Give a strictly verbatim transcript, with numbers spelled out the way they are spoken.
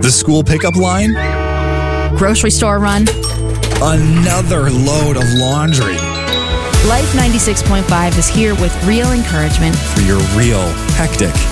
The school pickup line? Grocery store run. Another load of laundry. Life ninety-six point five is here with real encouragement For your real hectic